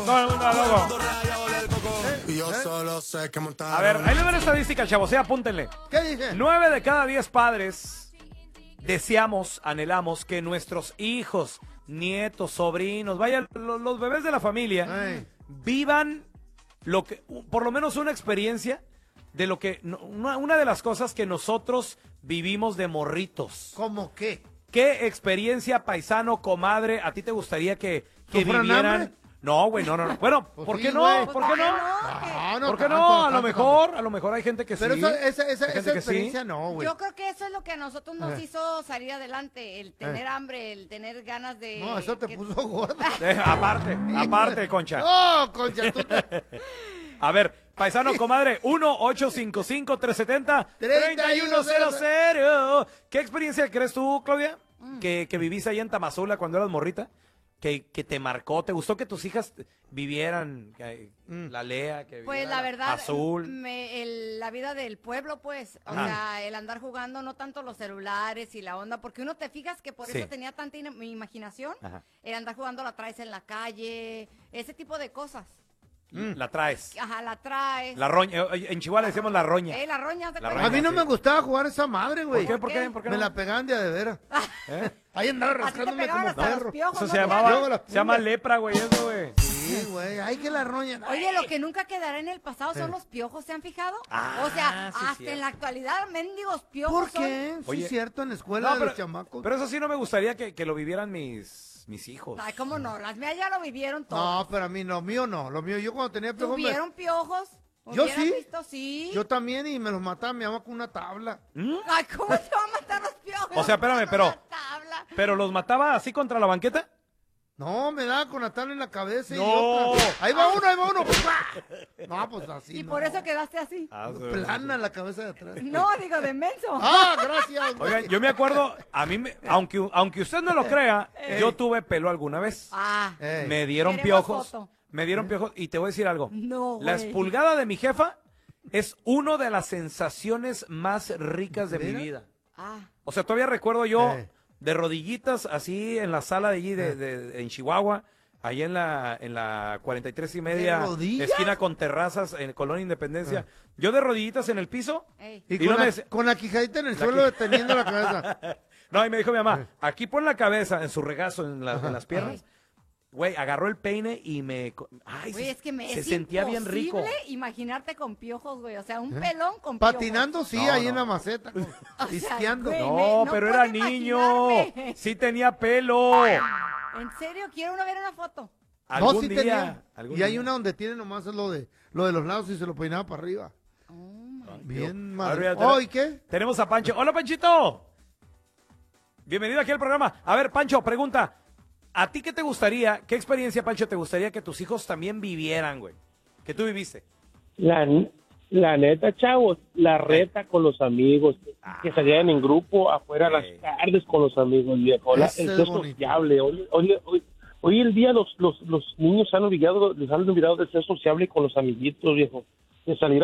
Todo el mundo loco. A ver, ahí le doy la estadística, chavos, apúntenle. ¿Qué dice? 9 de cada 10 padres deseamos, anhelamos que nuestros hijos, nietos, sobrinos, vaya, los bebés de la familia, vivan por lo menos una experiencia de lo que, una de las cosas que nosotros vivimos de morritos. ¿Cómo qué? ¿Qué experiencia, paisano, comadre, a ti te gustaría que ¿Sufran vivieran? hambre? No, güey, no. Bueno, Pues ¿por sí, qué no? güey. ¿Por qué no? No, ¿Por qué tanto, no? A lo tanto. mejor hay gente que Pero sí. esa Hay gente que experiencia sí. no, güey. Yo creo que eso es lo que a nosotros nos hizo salir adelante, el tener hambre, el tener ganas de... No, eso te puso gorda. Aparte, Concha. No, Concha, tú A ver, paisano, comadre, 1-855-370-3100. ¿Qué experiencia crees tú, Claudia, que viviste ahí en Tamazula cuando eras morrita? Que te marcó, ¿te gustó que tus hijas vivieran la Lea, que Pues viviera la verdad, Azul? la vida del pueblo, pues, o sea, el andar jugando, no tanto los celulares y la onda, porque uno te fijas que por Sí. eso tenía tanta imaginación, Ajá. el andar jugando la traes en la calle, ese tipo de cosas. La traes. Ajá, la traes. La roña, en Chihuahua le decimos la roña. La roña, ¿te La acuerdas? A mí no sí. me gustaba jugar esa madre, güey. ¿Por qué? ¿Por qué Me no? la pegaban de veras. ¿Eh? Ahí andaba A ti te rascándome pegaban como hasta los perro. piojos, Eso ¿no? se llama lepra, güey, eso, güey. Sí, güey. Ay, que la roña. Oye, lo que nunca quedará en el pasado son los piojos, ¿se han fijado? O sea, sí, hasta cierto. en la actualidad, mendigos piojos ¿Por qué? Sí, Oye. es cierto, en la escuela de los chamacos. Pero eso sí no me gustaría que lo vivieran mis hijos. Ay, ¿cómo no? Las mías ya lo vivieron todo. No, pero a mí, lo mío no. Lo mío, yo cuando tenía piojos. ¿Tuvieron piojos? Yo ¿Hubieras sí. visto? Sí. Yo también, y me los mataba mi mamá con una tabla. Ay, ¿cómo te va a matar los piojos? O sea, espérame, Con pero- una tabla. ¿Pero los mataba así contra la banqueta? No, me daba con la tabla en la cabeza y No. otra. Ahí va uno, ahí va uno. No, pues así. Y no. por eso quedaste así. Plana la cabeza de atrás. No, digo, de menso. Ah, gracias. güey. Oigan, yo me acuerdo, aunque usted no lo crea, yo tuve pelo alguna vez. Ah, Ey. Me dieron Queremos piojos. foto. Me dieron piojos. Y te voy a decir algo. No, La güey. expulgada de mi jefa es una de las sensaciones más ricas de mi ¿Mira? vida. ah. O sea, todavía recuerdo yo Eh. de rodillitas así en la sala de allí en Chihuahua, ahí en la 43 y media, ¿De rodillas? esquina con terrazas en Colonia Independencia. Yo de rodillitas en el piso. Ey. Y Y con, no la, me decía- con la quijadita en el suelo deteniendo la cabeza. No, y me dijo mi mamá, aquí pon la cabeza en su regazo, en las piernas. Güey, agarró el peine y Ay, Güey, es que se es sentía bien rico. imposible imaginarte con piojos, güey. O sea, un pelón con Patinando, sí, No, ahí no. en la maceta. sea, Isqueando. güey. No, no pero puedo era niño. imaginarme. Sí tenía pelo. piojos. En serio, quiero ver una foto. No, Algún sí día, tenía. algún Y hay día. una donde tiene nomás lo de los lados y se lo peinaba para arriba. Bien A ver, mal. mira, Oh, ¿y qué? Tenemos a Pancho. Hola, Panchito. Bienvenido aquí al programa. A ver, Pancho, pregunta. ¿A ti qué te gustaría, qué experiencia, Pancho, te gustaría que tus hijos también vivieran, güey? Que tú viviste. La neta, chavos, la reta con los amigos, que salían en grupo afuera a las Ey. tardes con los amigos, viejo. Ese El es ser bonito. sociable. Hoy el día los niños les han olvidado de ser sociable con los amiguitos, viejo. De salir